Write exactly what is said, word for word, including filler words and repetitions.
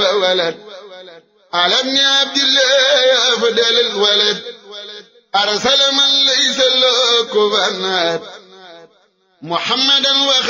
وولد على ابن عبد الله أفضل الولد أرسل من ليس له كفوا أحد محمدا